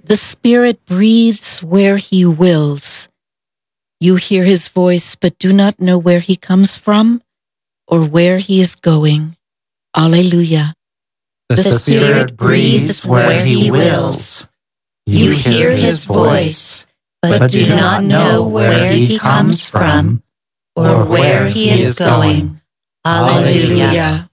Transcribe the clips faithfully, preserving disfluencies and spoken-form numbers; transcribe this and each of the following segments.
The Spirit breathes where He wills. You hear His voice, but do not know where He comes from or where He is going. Alleluia. The, the Spirit breathes where He wills. You hear His voice, but do not know where He comes from or where He is going. Alleluia.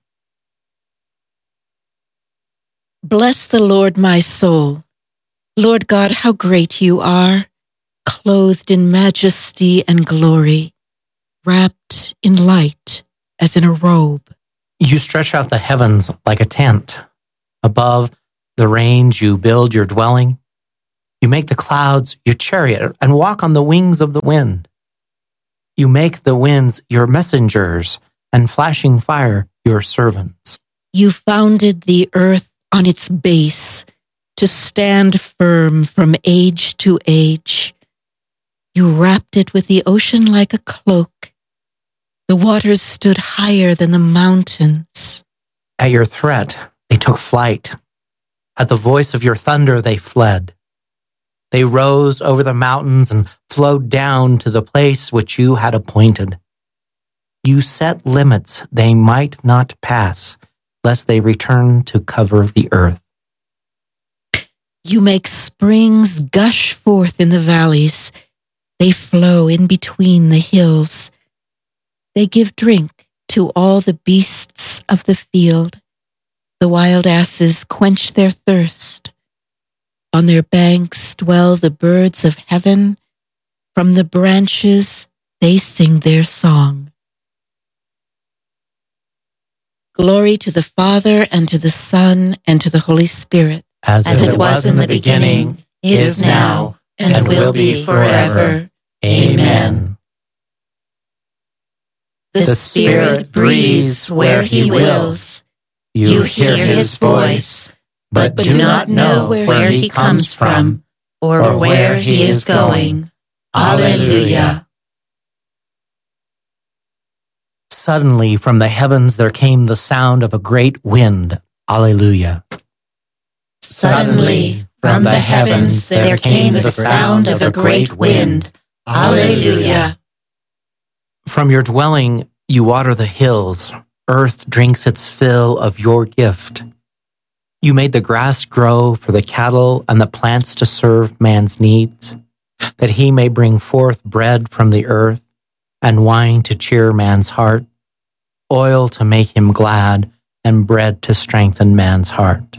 Bless the Lord, my soul. Lord God, how great You are, clothed in majesty and glory, wrapped in light as in a robe. You stretch out the heavens like a tent. Above the range you build your dwelling. You make the clouds your chariot and walk on the wings of the wind. You make the winds your messengers and flashing fire your servants. You founded the earth on its base to stand firm from age to age. You wrapped it with the ocean like a cloak. The waters stood higher than the mountains. At your threat, they took flight. At the voice of your thunder, they fled. They rose over the mountains and flowed down to the place which You had appointed. You set limits they might not pass, lest they return to cover the earth. You make springs gush forth in the valleys. They flow in between the hills. They give drink to all the beasts of the field. The wild asses quench their thirst. On their banks dwell the birds of heaven. From the branches they sing their song. Glory to the Father, and to the Son, and to the Holy Spirit. As, As it was in the beginning, is now, and, and will be forever. Amen. The Spirit breathes where He wills. You hear His voice, but do not know where He comes from or where He is going. Alleluia. Suddenly from the heavens there came the sound of a great wind. Alleluia. Suddenly from the heavens there came the sound of a great wind. Alleluia. From Your dwelling You water the hills. Earth drinks its fill of Your gift. You made the grass grow for the cattle and the plants to serve man's needs, that he may bring forth bread from the earth and wine to cheer man's heart, oil to make him glad, and bread to strengthen man's heart.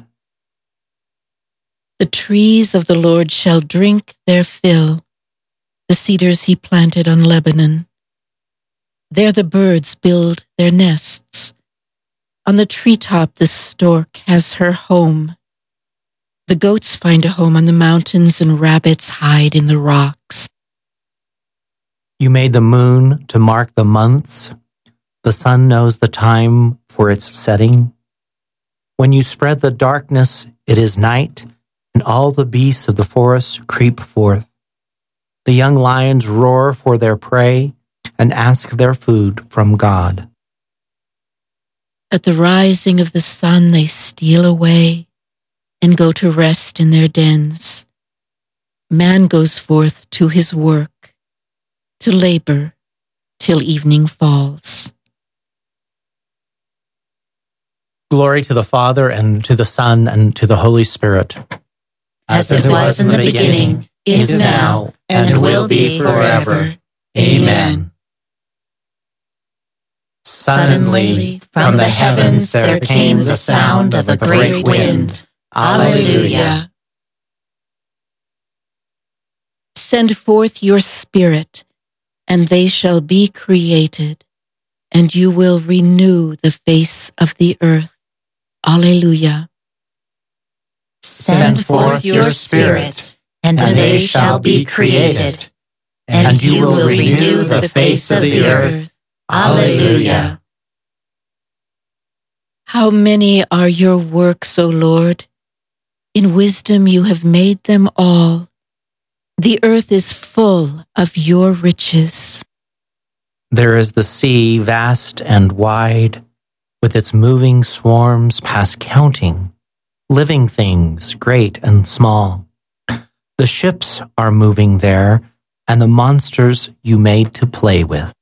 The trees of the Lord shall drink their fill, the cedars He planted on Lebanon. There the birds build their nests. On the treetop the stork has her home. The goats find a home on the mountains, and rabbits hide in the rocks. You made the moon to mark the months. The sun knows the time for its setting. When you spread the darkness, it is night, and all the beasts of the forest creep forth. The young lions roar for their prey and ask their food from God. At the rising of the sun they steal away and go to rest in their dens. Man goes forth to his work, to labor till evening falls. Glory to the Father, and to the Son, and to the Holy Spirit. As it was in the beginning, is now, and will be forever. Amen. Suddenly, from the heavens there came the sound of a great wind. Alleluia. Send forth Your Spirit, and they shall be created, and You will renew the face of the earth. Alleluia. Send forth Your Spirit, and they shall be created, and You will renew the face of the earth. Alleluia. How many are Your works, O Lord? In wisdom You have made them all. The earth is full of Your riches. There is the sea, vast and wide, with its moving swarms past counting, living things great and small. The ships are moving there, and the monsters you made to play with.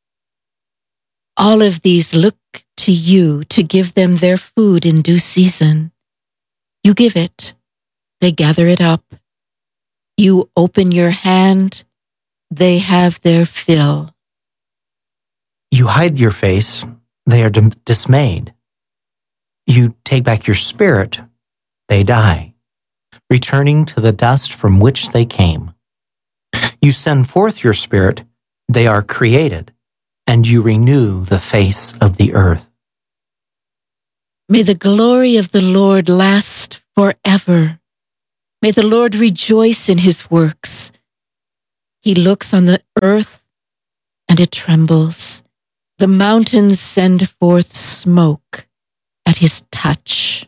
All of these look to you to give them their food in due season. You give it, they gather it up. You open your hand, they have their fill. You hide your face, they are dim- dismayed. You take back your spirit, they die, returning to the dust from which they came. You send forth your spirit, they are created, and you renew the face of the earth. May the glory of the Lord last forever. May the Lord rejoice in his works. He looks on the earth, and it trembles. The mountains send forth smoke at his touch.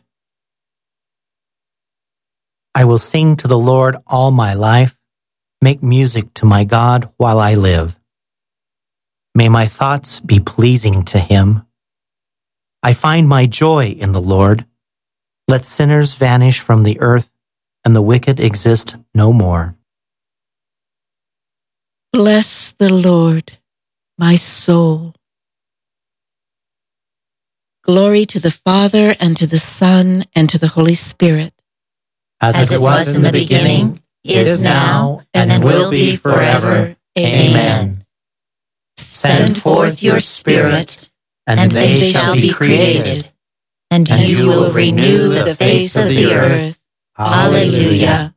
I will sing to the Lord all my life, make music to my God while I live. May my thoughts be pleasing to him. I find my joy in the Lord. Let sinners vanish from the earth, and the wicked exist no more. Bless the Lord, my soul. Glory to the Father, and to the Son, and to the Holy Spirit. As, As it was, was in the beginning, is now, and will be forever. Amen. Send forth your Spirit, and, and they shall be created, and you will renew the face of the earth. Alleluia.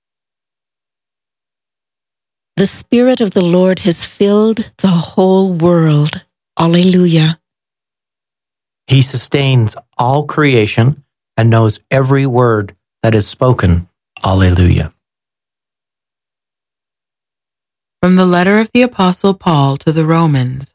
The Spirit of the Lord has filled the whole world. Alleluia. He sustains all creation and knows every word that is spoken. Alleluia. From the letter of the Apostle Paul to the Romans.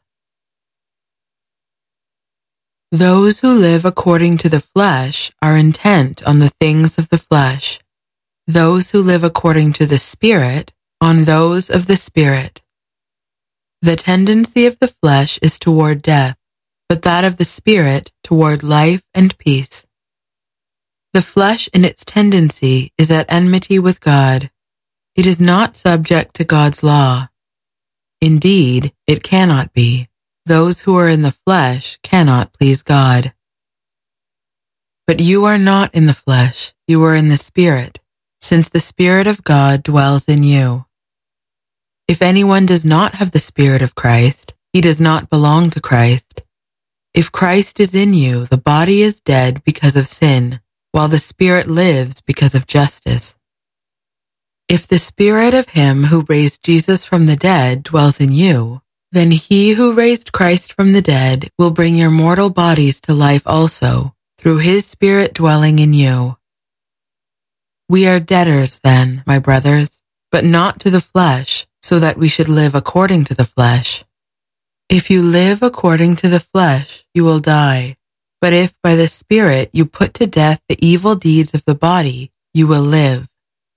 Those who live according to the flesh are intent on the things of the flesh. Those who live according to the Spirit, on those of the Spirit. The tendency of the flesh is toward death, but that of the Spirit toward life and peace. The flesh in its tendency is at enmity with God. It is not subject to God's law. Indeed, it cannot be. Those who are in the flesh cannot please God. But you are not in the flesh, you are in the Spirit, since the Spirit of God dwells in you. If anyone does not have the Spirit of Christ, he does not belong to Christ. If Christ is in you, the body is dead because of sin, while the Spirit lives because of justice. If the Spirit of him who raised Jesus from the dead dwells in you, then he who raised Christ from the dead will bring your mortal bodies to life also, through his Spirit dwelling in you. We are debtors then, my brothers, but not to the flesh, so that we should live according to the flesh. If you live according to the flesh, you will die. But if by the Spirit you put to death the evil deeds of the body, you will live.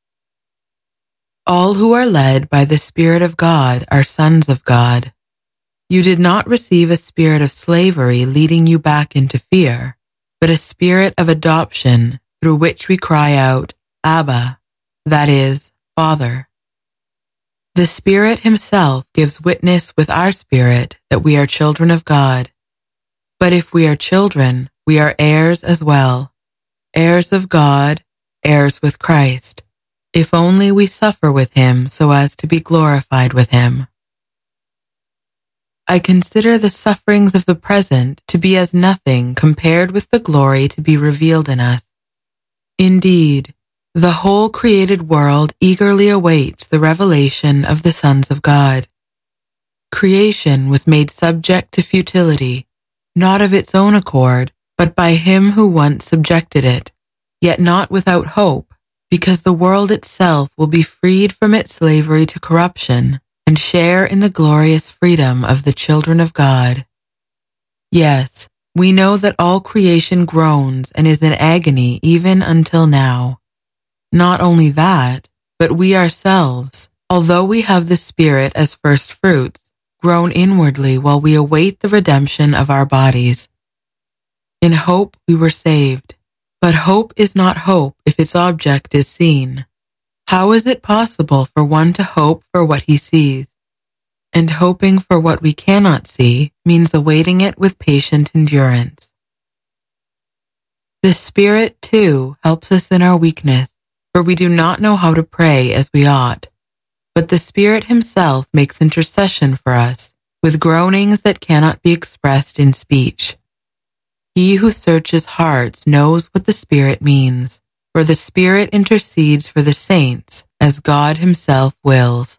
All who are led by the Spirit of God are sons of God. You did not receive a spirit of slavery leading you back into fear, but a spirit of adoption through which we cry out, Abba, that is, Father. The Spirit himself gives witness with our spirit that we are children of God. But if we are children, we are heirs as well, heirs of God, heirs with Christ, if only we suffer with him so as to be glorified with him. I consider the sufferings of the present to be as nothing compared with the glory to be revealed in us. Indeed, the whole created world eagerly awaits the revelation of the sons of God. Creation was made subject to futility, not of its own accord, but by him who once subjected it, yet not without hope, because the world itself will be freed from its slavery to corruption and share in the glorious freedom of the children of God. Yes, we know that all creation groans and is in agony even until now. Not only that, but we ourselves, although we have the Spirit as first fruits, groan inwardly while we await the redemption of our bodies. In hope we were saved, but hope is not hope if its object is seen. How is it possible for one to hope for what he sees? And hoping for what we cannot see means awaiting it with patient endurance. The Spirit, too, helps us in our weakness, for we do not know how to pray as we ought. But the Spirit himself makes intercession for us, with groanings that cannot be expressed in speech. He who searches hearts knows what the Spirit means, for the Spirit intercedes for the saints as God himself wills.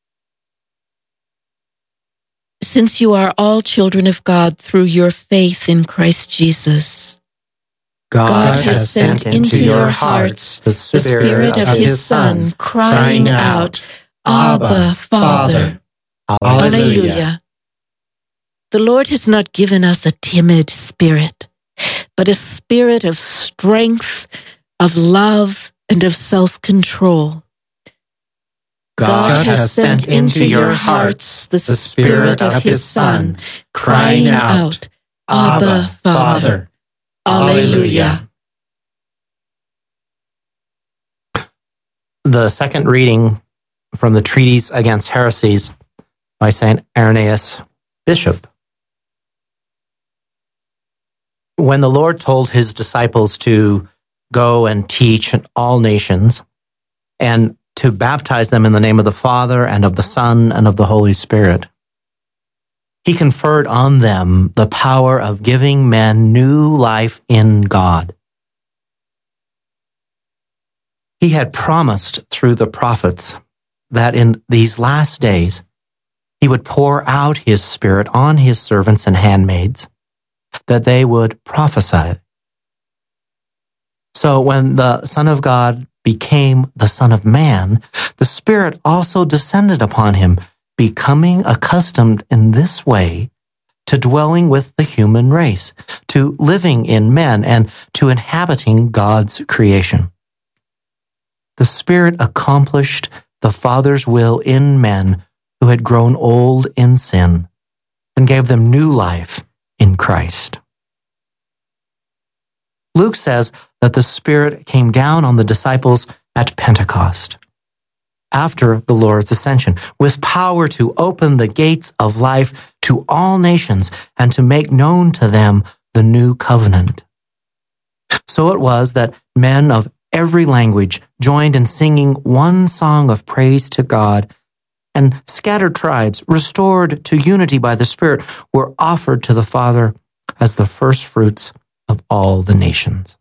Since you are all children of God through your faith in Christ Jesus, God, God has sent into your hearts the Spirit of his Son, crying out, Abba, Father. Alleluia. The Lord has not given us a timid spirit, but a spirit of strength, of love, and of self-control. God has sent into your hearts the Spirit of his Son, crying out, Abba, Father. Alleluia. The second reading from the Treatise Against Heresies by Saint Irenaeus, Bishop. When the Lord told his disciples to go and teach in all nations and to baptize them in the name of the Father and of the Son and of the Holy Spirit, he conferred on them the power of giving men new life in God. He had promised through the prophets that in these last days he would pour out his Spirit on his servants and handmaids, that they would prophesy. So when the Son of God became the Son of Man, the Spirit also descended upon him, becoming accustomed in this way to dwelling with the human race, to living in men, and to inhabiting God's creation. The Spirit accomplished the Father's will in men who had grown old in sin, and gave them new life in Christ. Luke says that the Spirit came down on the disciples at Pentecost, after the Lord's ascension, with power to open the gates of life to all nations and to make known to them the new covenant. So it was that men of every language joined in singing one song of praise to God, and scattered tribes, restored to unity by the Spirit, were offered to the Father as the first fruits of all the nations.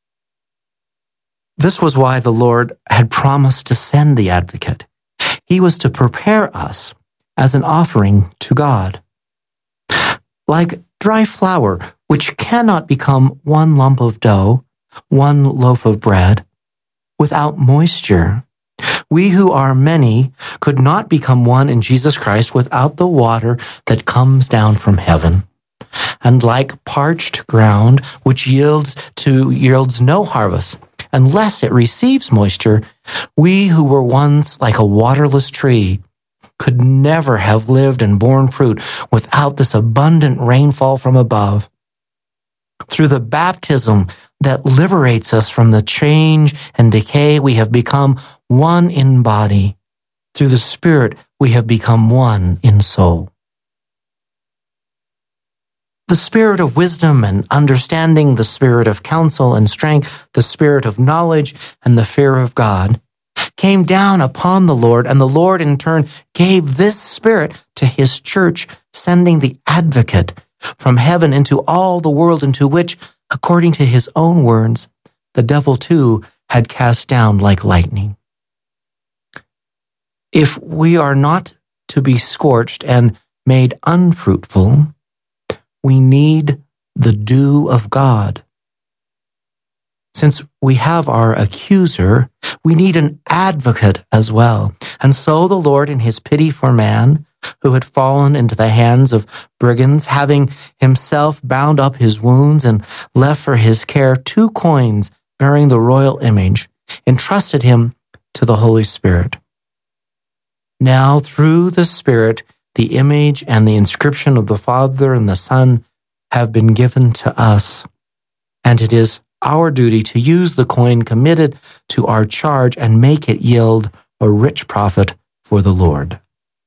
This was why the Lord had promised to send the Advocate. He was to prepare us as an offering to God. Like dry flour, which cannot become one lump of dough, one loaf of bread, without moisture, we who are many could not become one in Jesus Christ without the water that comes down from heaven. And like parched ground, which yields to yields no harvest, unless it receives moisture, we who were once like a waterless tree could never have lived and borne fruit without this abundant rainfall from above. Through the baptism that liberates us from the change and decay, we have become one in body. Through the Spirit, we have become one in soul. The Spirit of wisdom and understanding, the Spirit of counsel and strength, the Spirit of knowledge and the fear of God came down upon the Lord, and the Lord in turn gave this Spirit to his church, sending the Advocate from heaven into all the world, into which, according to his own words, the devil too had cast down like lightning. If we are not to be scorched and made unfruitful, we need the dew of God. Since we have our accuser, we need an advocate as well. And so the Lord, in his pity for man, who had fallen into the hands of brigands, having himself bound up his wounds and left for his care two coins bearing the royal image, entrusted him to the Holy Spirit. Now, through the Spirit, the image and the inscription of the Father and the Son have been given to us, and it is our duty to use the coin committed to our charge and make it yield a rich profit for the Lord.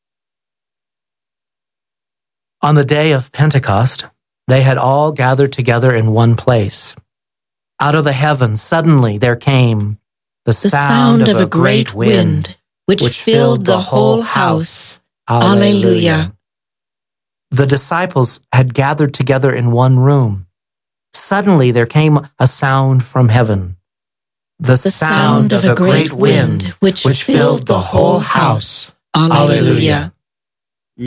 On the day of Pentecost, they had all gathered together in one place. Out of the heavens, suddenly there came the, The sound, sound of a great wind, which, which filled the whole house. Alleluia. The disciples had gathered together in one room. Suddenly there came a sound from heaven. The, The sound of a great wind, which, which filled the whole house. Alleluia.